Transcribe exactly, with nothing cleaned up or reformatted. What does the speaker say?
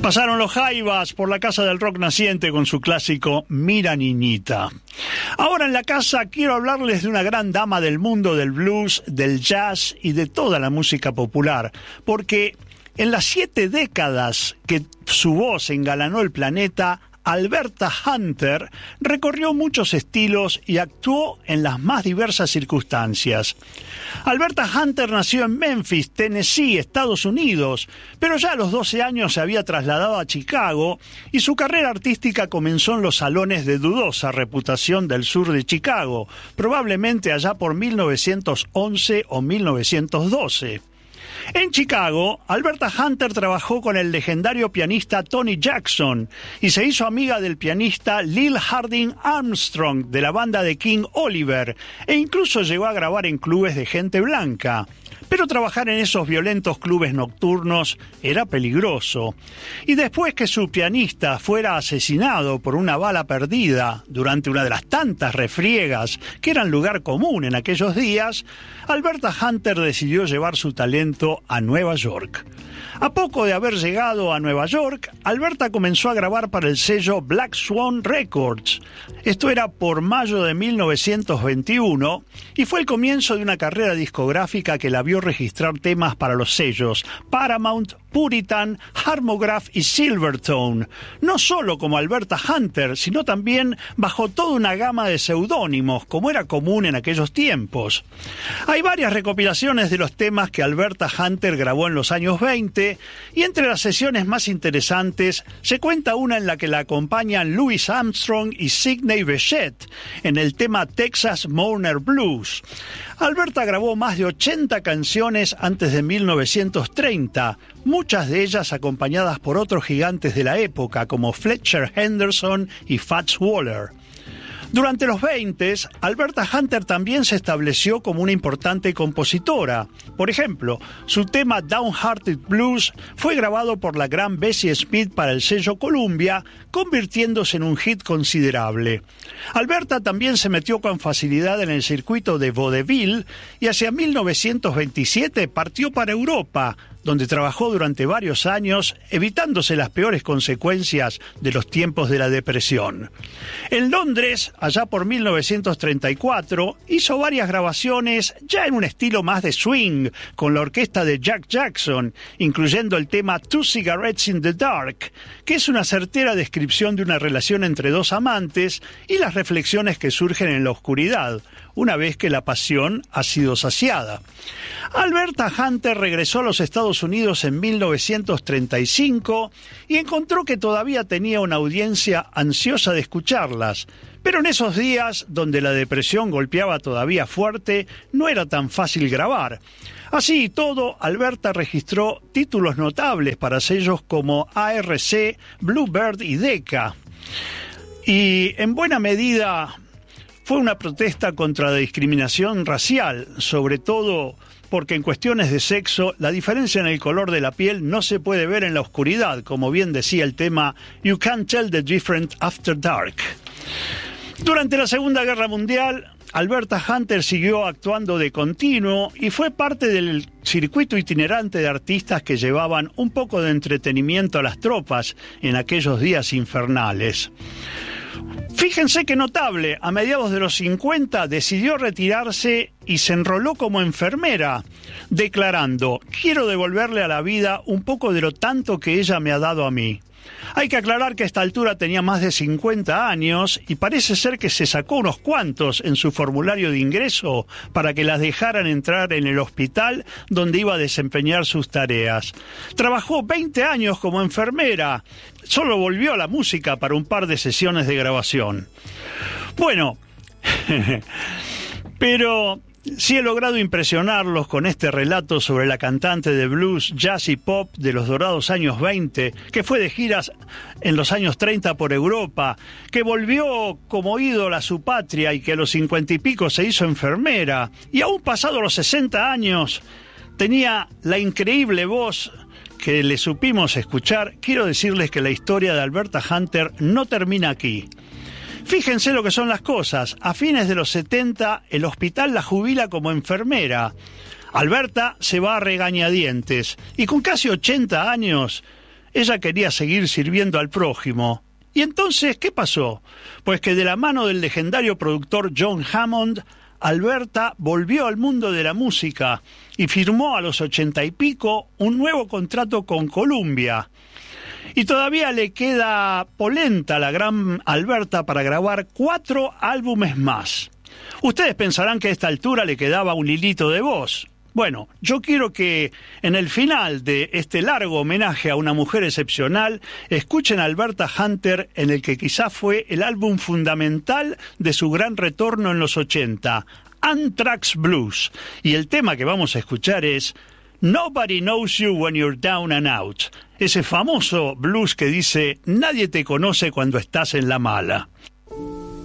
Pasaron los Jaivas por la Casa del Rock Naciente con su clásico Mira Niñita. Ahora en la casa quiero hablarles de una gran dama del mundo del blues, del jazz y de toda la música popular, porque en las siete décadas que su voz engalanó el planeta, Alberta Hunter recorrió muchos estilos y actuó en las más diversas circunstancias. Alberta Hunter nació en Memphis, Tennessee, Estados Unidos, pero ya a los doce años se había trasladado a Chicago y su carrera artística comenzó en los salones de dudosa reputación del sur de Chicago, probablemente allá por mil novecientos once o mil novecientos doce. En Chicago, Alberta Hunter trabajó con el legendario pianista Tony Jackson y se hizo amiga del pianista Lil Harding Armstrong de la banda de King Oliver e incluso llegó a grabar en clubes de gente blanca. Pero trabajar en esos violentos clubes nocturnos era peligroso. Y después que su pianista fuera asesinado por una bala perdida durante una de las tantas refriegas que eran lugar común en aquellos días, Alberta Hunter decidió llevar su talento a Nueva York. A poco de haber llegado a Nueva York, Alberta comenzó a grabar para el sello Black Swan Records. Esto era por mayo de mil novecientos veintiuno y fue el comienzo de una carrera discográfica que la vio registrar temas para los sellos Paramount, Puritan, Harmograph y Silvertone, no solo como Alberta Hunter, sino también bajo toda una gama de seudónimos, como era común en aquellos tiempos. Hay varias recopilaciones de los temas que Alberta Hunter grabó en los años veinte, y entre las sesiones más interesantes se cuenta una en la que la acompañan Louis Armstrong y Sidney Bechet en el tema Texas Mourner Blues. Alberta grabó más de ochenta canciones antes de mil novecientos treinta, muchas de ellas acompañadas por otros gigantes de la época como Fletcher Henderson y Fats Waller. Durante los veinte, Alberta Hunter también se estableció como una importante compositora. Por ejemplo, su tema Downhearted Blues fue grabado por la gran Bessie Smith para el sello Columbia, convirtiéndose en un hit considerable. Alberta también se metió con facilidad en el circuito de vaudeville y hacia mil novecientos veintisiete partió para Europa, donde trabajó durante varios años, evitándose las peores consecuencias de los tiempos de la depresión. En Londres, allá por mil novecientos treinta y cuatro, hizo varias grabaciones ya en un estilo más de swing, con la orquesta de Jack Jackson, incluyendo el tema Two Cigarettes in the Dark, que es una certera descripción de una relación entre dos amantes y las reflexiones que surgen en la oscuridad, una vez que la pasión ha sido saciada. Alberta Hunter regresó a los Estados Unidos en mil novecientos treinta y cinco y encontró que todavía tenía una audiencia ansiosa de escucharlas, pero en esos días, donde la depresión golpeaba todavía fuerte, no era tan fácil grabar. Así y todo, Alberta registró títulos notables para sellos como A R C, Bluebird y Decca. Y en buena medida fue una protesta contra la discriminación racial, sobre todo porque en cuestiones de sexo la diferencia en el color de la piel no se puede ver en la oscuridad, como bien decía el tema You Can't Tell the Difference After Dark. Durante la Segunda Guerra Mundial, Alberta Hunter siguió actuando de continuo y fue parte del circuito itinerante de artistas que llevaban un poco de entretenimiento a las tropas en aquellos días infernales. Fíjense qué notable, a mediados de los cincuenta decidió retirarse y se enroló como enfermera, declarando: quiero devolverle a la vida un poco de lo tanto que ella me ha dado a mí. Hay que aclarar que a esta altura tenía más de cincuenta años y parece ser que se sacó unos cuantos en su formulario de ingreso para que las dejaran entrar en el hospital donde iba a desempeñar sus tareas. Trabajó veinte años como enfermera, solo volvió a la música para un par de sesiones de grabación. Bueno, pero sí he logrado impresionarlos con este relato sobre la cantante de blues, jazz y pop de los dorados años veinte, que fue de giras en los años treinta por Europa, que volvió como ídola a su patria y que a los cincuenta y pico se hizo enfermera, y aún pasado los sesenta años tenía la increíble voz que le supimos escuchar. Quiero decirles que la historia de Alberta Hunter no termina aquí. Fíjense lo que son las cosas. A fines de los setenta, el hospital la jubila como enfermera. Alberta se va a regañadientes y con casi ochenta años ella quería seguir sirviendo al prójimo. ¿Y entonces qué pasó? Pues que de la mano del legendario productor John Hammond, Alberta volvió al mundo de la música y firmó a los ochenta y pico un nuevo contrato con Columbia. Y todavía le queda polenta la gran Alberta para grabar cuatro álbumes más. Ustedes pensarán que a esta altura le quedaba un hilito de voz. Bueno, yo quiero que en el final de este largo homenaje a una mujer excepcional, escuchen a Alberta Hunter en el que quizás fue el álbum fundamental de su gran retorno en los ochenta, Anthrax Blues. Y el tema que vamos a escuchar es Nobody Knows You When You're Down and Out. Ese famoso blues que dice, nadie te conoce cuando estás en la mala.